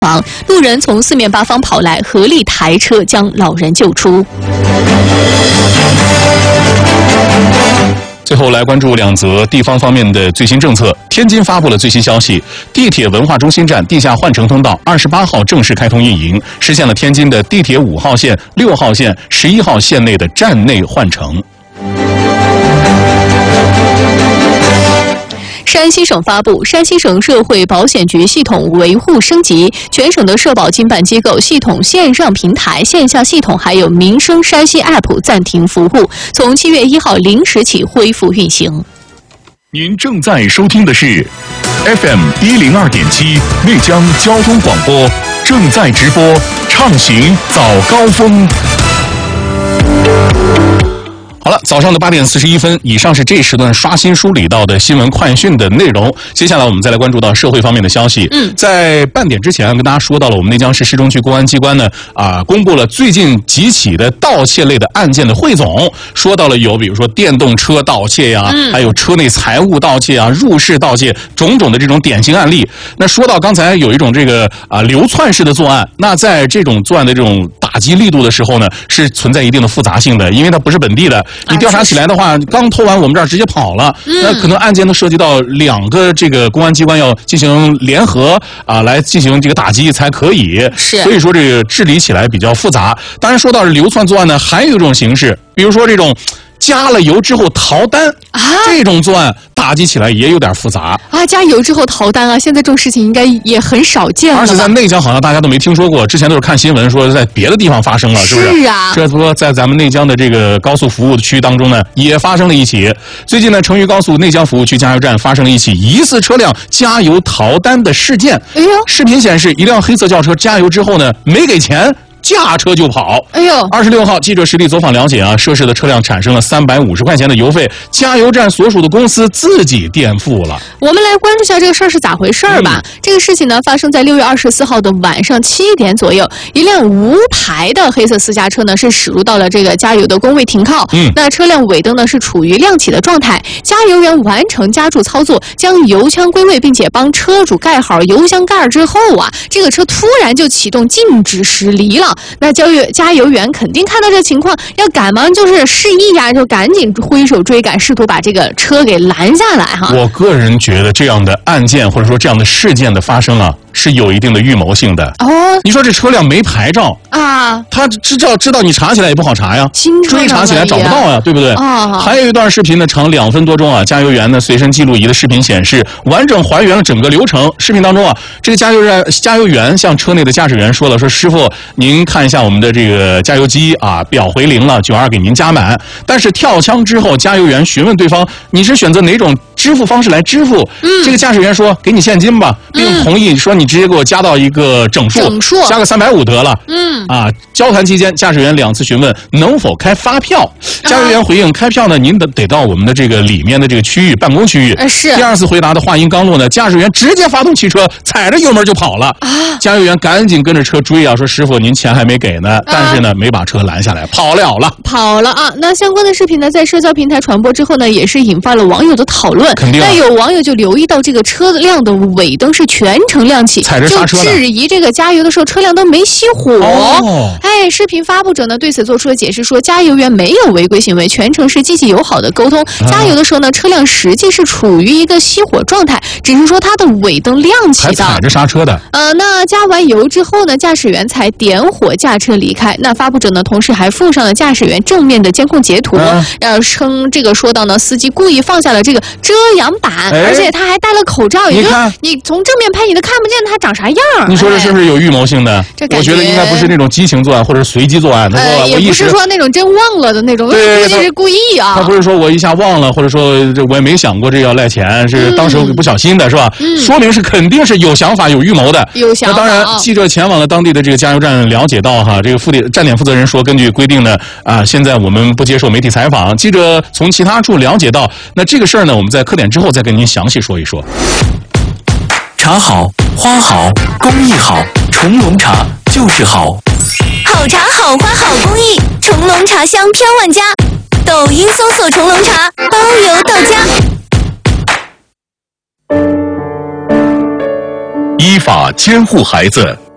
房，路人从四面八方跑来，合力抬车将老人救出。 最后来关注2则地方方面的最新政策。天津发布了最新消息，地铁文化中心站地下换乘通道28号正式开通运营，实现了天津的地铁5号线、6号线、11号线内的站内换乘。 山西省发布，山西省社会保险局系统维护升级，全省的社保经办机构系统线上平台、线下系统还有民生山西 App 暂停服务，从7月1号0时起恢复运行。 您正在收听的是 FM 102.7内江交通广播，正在直播，畅行早高峰。 好了，早上的8点41分，以上是这时段刷新梳理到的新闻快讯的内容。接下来我们再来关注到社会方面的消息。在半点之前跟大家说到了，我们内江市市中区公安机关呢公布了最近几起的盗窃类的案件的汇总，说到了有比如说电动车盗窃呀，还有车内财物盗窃啊、入室盗窃种种的这种典型案例。那说到刚才有一种这个流窜式的作案，那在这种作案的这种打击力度的时候呢，是存在一定的复杂性的，因为它不是本地的。你调查起来的话，刚偷完我们这儿直接跑了，那可能案件都涉及到2个这个公安机关要进行联合来进行这个打击才可以。 是， 所以说这个治理起来比较复杂。当然说到流窜作案呢，还有一种形式，比如说这种加了油之后逃单这种作案打击起来也有点复杂加油之后逃单现在这种事情应该也很少见了， 而且在内江好像大家都没听说过，之前都是看新闻说在别的地方发生了，是不是？ 是啊， 这不说在咱们内江的这个高速服务区当中呢，也发生了一起。最近呢，成渝高速内江服务区加油站发生了一起疑似车辆加油逃单的事件。视频显示，一辆黑色轿车加油之后呢，没给钱，驾车就跑。26号，记者实地走访了解涉事的车辆产生了350块钱的油费，加油站所属的公司自己垫付了。 我们来关注一下这个事儿是咋回事儿吧。这个事情呢，发生在6月24号的晚上7点左右，一辆无牌的黑色私家车呢是驶入到了这个加油的工位停靠。那车辆尾灯呢是处于亮起的状态，加油员完成加注操作，将油枪归位，并且帮车主盖好油箱盖之后这个车突然就启动静止驶离了。那加油员肯定看到这情况，要赶忙就是示意就赶紧挥手追赶，试图把这个车给拦下来我个人觉得这样的案件或者说这样的事件的发生是有一定的预谋性的。你说这车辆没牌照他知道你查起来也不好查呀，追查起来找不到呀，对不对？还有一段视频呢，长2分多钟加油员呢随身记录仪的视频显示，完整还原了整个流程。视频当中这个加油员向车内的驾驶员说了，说师傅您看一下我们的这个加油机表回零了，92给您加满。但是跳枪之后，加油员询问对方你是选择哪种支付方式来支付？这个驾驶员说给你现金吧，并同意说你直接给我加到一个整数，加个350得了。交谈期间，驾驶员2次询问能否开发票，加油员回应开票呢，您得到我们的这个里面的这个区域办公区域。 是。 第2次回答的话音刚落呢，驾驶员直接发动汽车，踩着油门就跑了。加油员赶紧跟着车追说师傅您钱还没给呢，但是呢没把车拦下来，跑了那相关的视频呢，在社交平台传播之后呢，也是引发了网友的讨论。 肯定。 那有网友就留意到这个车辆的尾灯是全程亮起， 踩着刹车， 就质疑这个加油的时候车辆都没熄火。视频发布者呢对此做出了解释，说加油员没有违规行为，全程是积极友好的沟通。加油的时候呢，车辆实际是处于一个熄火状态，只是说它的尾灯亮起的， 还踩着刹车的。 那加完油之后呢，驾驶员才点火驾车离开。那发布者呢，同时还附上了驾驶员正面的监控截图，称这个说到呢，司机故意放下了这个遮阳板，而且他还戴了口罩，也就你从正面拍你都看不见他长啥样。 你说这是不是有预谋性的？我觉得应该不是那种激情作案或者随机作案。 也不是说那种真忘了的那种，估计是故意他不是说我一下忘了，或者说我也没想过这要赖钱，是当时不小心的，是吧？说明是肯定是有想法有预谋的。 有想法。 那当然，记者前往了当地的这个加油站，了解到这个站点负责人说，根据规定呢，现在我们不接受媒体采访。记者从其他处了解到，那这个事儿呢，我们在课点之后再跟您详细说一说。 茶好，花好，工艺好，重龙茶就是好。 好茶好花好工艺，重龙茶香飘万家。抖音搜索重龙茶，包邮到家。 依法监护孩子，